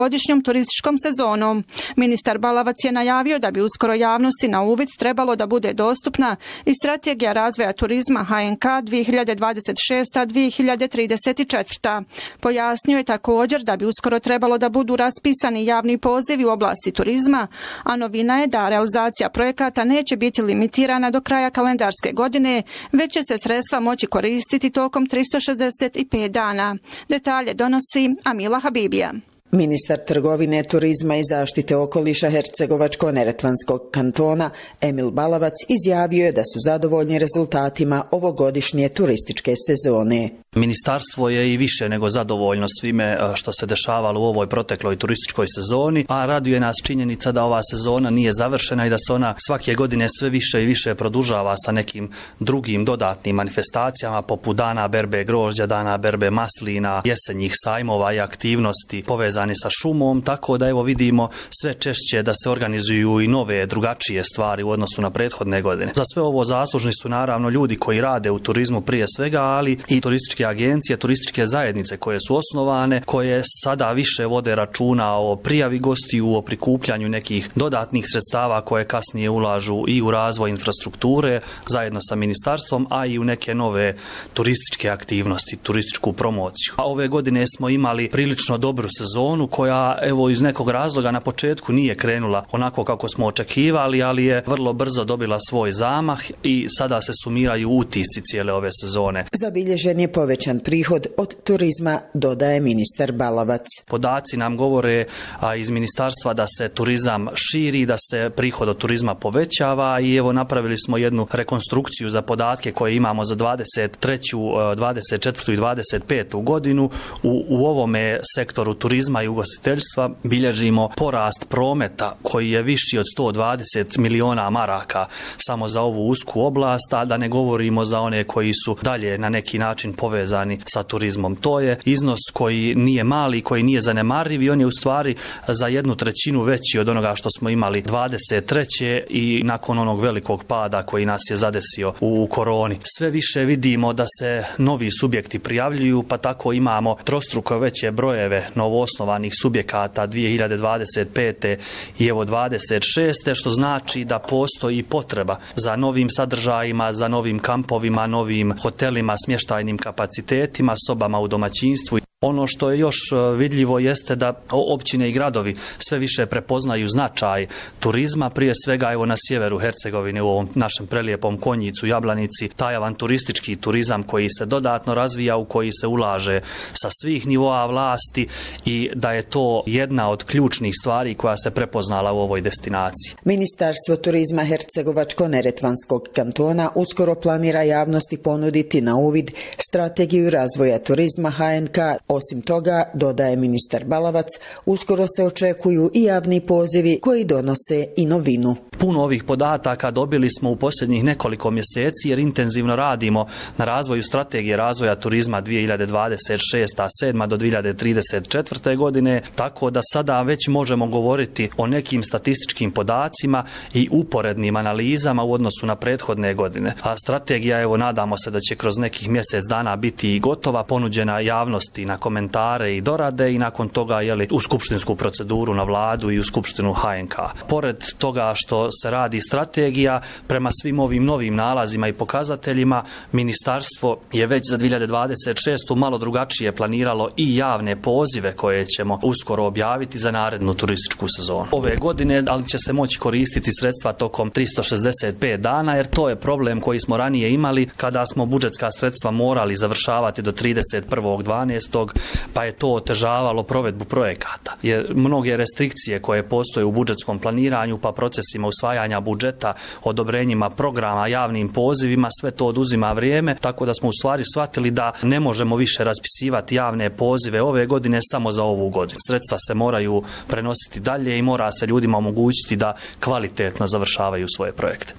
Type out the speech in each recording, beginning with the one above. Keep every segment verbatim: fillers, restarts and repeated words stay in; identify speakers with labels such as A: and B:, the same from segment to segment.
A: godišnjom turističkom sezonom. Ministar Balavac je najavio da bi uskoro javnosti na uvid trebalo da bude dostupna i strategija razvoja turizma H N K dvije hiljade dvadeset šesta do dvije hiljade trideset četvrta. Pojasnio je također da bi uskoro trebalo da budu raspisani javni pozivi u oblasti turizma, a novina je da realizacija projekata neće biti limitirana do kraja kalendarske godine, već će se sredstva moći koristiti tokom tristo šezdeset pet dana. Detalje donosi Amila Habibija.
B: Ministar trgovine, turizma i zaštite okoliša Hercegovačko-neretvanskog kantona Emil Balavac izjavio je da su zadovoljni rezultatima ovogodišnje turističke sezone.
C: Ministarstvo je i više nego zadovoljno svime što se dešavalo u ovoj protekloj turističkoj sezoni, a raduje nas činjenica da ova sezona nije završena i da se ona svake godine sve više i više produžava sa nekim drugim dodatnim manifestacijama poput dana berbe grožđa, dana berbe maslina, jesenjih sajmova i aktivnosti povezani sa šumom, tako da evo vidimo sve češće da se organizuju i nove drugačije stvari u odnosu na prethodne godine. Za sve ovo zaslužni su naravno ljudi koji rade u turizmu prije svega, ali i turističke agencije, turističke zajednice koje su osnovane, koje sada više vode računa o prijavi gostiju, o prikupljanju nekih dodatnih sredstava koje kasnije ulažu i u razvoj infrastrukture zajedno sa ministarstvom, a i u neke nove turističke aktivnosti, turističku promociju. A ove godine smo imali prilično dobru sezonu koja evo iz nekog razloga na početku nije krenula onako kako smo očekivali, ali je vrlo brzo dobila svoj zamah i sada se sumiraju utisci cijele ove sezone.
B: Zabilježen je povećan prihod od turizma, dodaje ministar Balavac.
C: Podaci nam govore a, iz ministarstva da se turizam širi, da se prihod od turizma povećava i evo napravili smo jednu rekonstrukciju za podatke koje imamo za dvadeset treću, dvadeset četvrtu i dvadeset petu godinu. U, u ovome sektoru turizma i ugostiteljstva bilježimo porast prometa koji je viši od sto dvadeset miliona maraka samo za ovu usku oblast, a da ne govorimo za one koji su dalje na neki način povezani sa turizmom. To je iznos koji nije mali, koji nije zanemariv i on je u stvari za jednu trećinu veći od onoga što smo imali dvadeset treće i nakon onog velikog pada koji nas je zadesio u koroni. Sve više vidimo da se novi subjekti prijavljuju, pa tako imamo trostruko veće brojeve novoosnovanih subjekata dvije hiljade dvadeset pete i evo dvadeset šeste, što znači da postoji potreba za novim sadržajima, za novim kampovima, novim hotelima, smještajnim kapacitetima, sobama u domaćinstvu. Ono što je još vidljivo jeste da općine i gradovi sve više prepoznaju značaj turizma, prije svega evo na sjeveru Hercegovine u ovom našem prelijepom Konjicu, Jablanici, taj avanturistički turizam koji se dodatno razvija, u koji se ulaže sa svih nivoa vlasti i da je to jedna od ključnih stvari koja se prepoznala u ovoj destinaciji.
B: Ministarstvo turizma Hercegovačko-neretvanskog kantona uskoro planira javnosti ponuditi na uvid strategiju razvoja turizma H N K. Osim toga, dodaje ministar Balavac, uskoro se očekuju i javni pozivi koji donose i novinu.
C: Puno ovih podataka dobili smo u posljednjih nekoliko mjeseci jer intenzivno radimo na razvoju strategije razvoja turizma dvije hiljade dvadeset šeste sedma do dvije hiljade trideset četvrte godine, tako da sada već možemo govoriti o nekim statističkim podacima i uporednim analizama u odnosu na prethodne godine. A strategija, evo, nadamo se da će kroz nekih mjesec dana biti i gotova, ponuđena javnosti na komentare i dorade i nakon toga jeli, u skupštinsku proceduru na vladu i u skupštinu H N K. Pored toga što se radi strategija, prema svim ovim novim nalazima i pokazateljima, ministarstvo je već za dvije hiljade dvadeset šestu malo drugačije planiralo i javne pozive koje ćemo uskoro objaviti za narednu turističku sezonu. Ove godine, ali će se moći koristiti sredstva tokom tristo šezdeset pet dana, jer to je problem koji smo ranije imali kada smo budžetska sredstva morali završavati do trideset prvog dvanaestog pa je to otežavalo provedbu projekata. Jer mnoge restrikcije koje postoje u budžetskom planiranju pa procesima usvajanja budžeta, odobrenjima programa, javnim pozivima, sve to oduzima vrijeme, tako da smo u stvari shvatili da ne možemo više raspisivati javne pozive ove godine samo za ovu godinu. Sredstva se moraju prenositi dalje i mora se ljudima omogućiti da kvalitetno završavaju svoje projekte.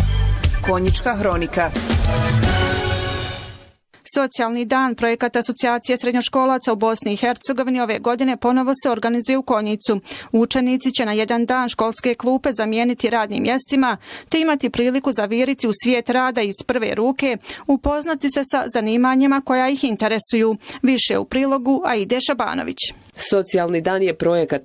D: Konjička hronika.
A: Socijalni dan, projekat Asocijacije srednjoškolaca u Bosni i Hercegovini ove godine ponovo se organizuje u Konjicu. Učenici će na jedan dan školske klupe zamijeniti radnim mjestima, te imati priliku zaviriti u svijet rada iz prve ruke, upoznati se sa zanimanjima koja ih interesuju. Više u prilogu Aide Šabanović.
E: Socijalni dan je projekat